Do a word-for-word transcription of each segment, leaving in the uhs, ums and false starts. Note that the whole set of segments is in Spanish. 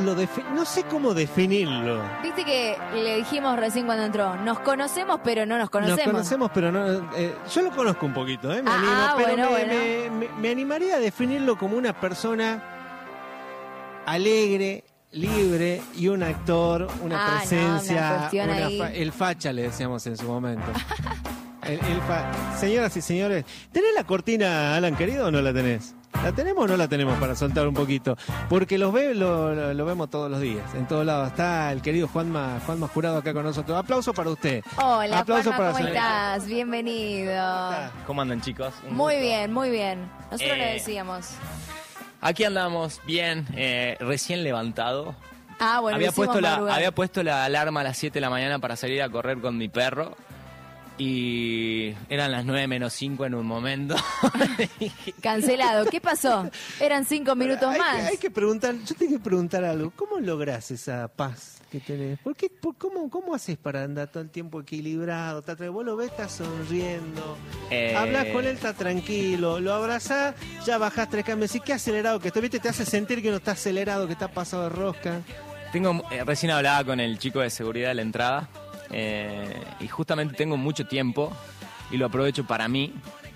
lo defi- no sé cómo definirlo. Viste que le dijimos recién cuando entró, nos conocemos pero no nos conocemos. Nos conocemos, pero no. Eh, yo lo conozco un poquito, ¿eh? Me Ah, animo, ah, pero bueno, me, bueno. me- me- me animaría a definirlo como una persona alegre, libre y un actor, una Ah, no, presencia, una cuestión una ahí. fa- el facha le decíamos en su momento. El, el fa- Señoras y señores, ¿tenés la cortina, Alan, querido, o no la tenés? ¿La tenemos o no la tenemos para soltar un poquito? Porque los ve, lo, lo- lo vemos todos los días, en todos lados. Está el querido Juanma, Juanma Jurado acá con nosotros. Aplauso para usted. Hola, Aplauso Juanma, para ¿cómo su- estás? Bienvenido. ¿Cómo andan, chicos? Un Muy gusto. bien, muy bien. Nosotros Eh, le decíamos. Aquí andamos bien, eh, recién levantado. Ah, bueno, había, lo hicimos puesto la, madrugar. había puesto la alarma a las siete de la mañana para salir a correr con mi perro. Y eran las nueve menos cinco en un momento. Cancelado. ¿Qué pasó? Eran cinco minutos hay más. Que, hay que preguntar, yo tengo que preguntar algo. ¿Cómo lográs esa paz que tenés? ¿Por qué, por, cómo, ¿Cómo haces para andar todo el tiempo equilibrado? Está tra- Vos lo ves, está sonriendo. Eh, Hablas con él, está tranquilo. Lo abrazás, ya bajás tres cambios. Sí, qué acelerado que estoy. ¿Viste? Te hace sentir que no está acelerado, que está pasado de rosca. Tengo, eh, recién hablaba con el chico de seguridad de la entrada. eh, y justamente tengo mucho tiempo y lo aprovecho para mí.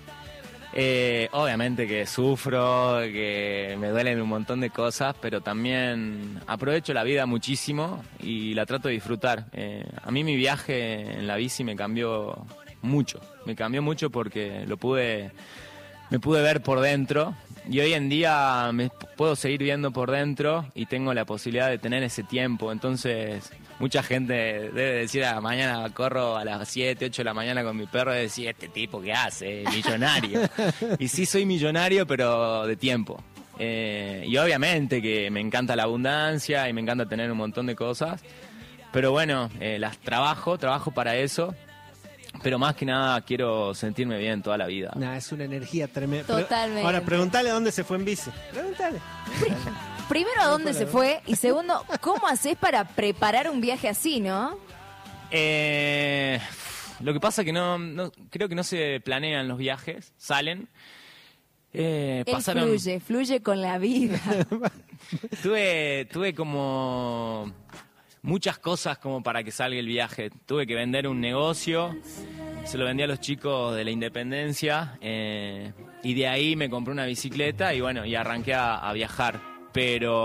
Eh, obviamente que sufro, que me duelen un montón de cosas, pero también aprovecho la vida muchísimo y la trato de disfrutar. Eh, a mí mi viaje en la bici me cambió mucho, me cambió mucho porque lo pude, me pude ver por dentro y hoy en día me puedo seguir viendo por dentro y tengo la posibilidad de tener ese tiempo. Entonces mucha gente debe decir, ah, mañana corro a las siete, ocho de la mañana con mi perro, debe decir, este tipo ¿qué hace? Millonario. Y sí soy millonario, pero de tiempo. Eh, y obviamente que me encanta la abundancia y me encanta tener un montón de cosas, pero bueno, eh, las trabajo, trabajo para eso. Pero más que nada quiero sentirme bien toda la vida. Nah, es una energía tremenda. Totalmente. Ahora, preguntale a dónde se fue en bici. Preguntale. Primero, ¿a dónde se fue? Y segundo, ¿cómo haces para preparar un viaje así, no? Eh, lo que pasa que no, no creo que no se planean los viajes, salen. Eh, Él pasaron, fluye, fluye con la vida. tuve, tuve como muchas cosas como para que salga el viaje. Tuve que vender un negocio, se lo vendí a los chicos de la Independencia eh, y de ahí me compré una bicicleta y bueno, y arranqué a, a viajar. Pero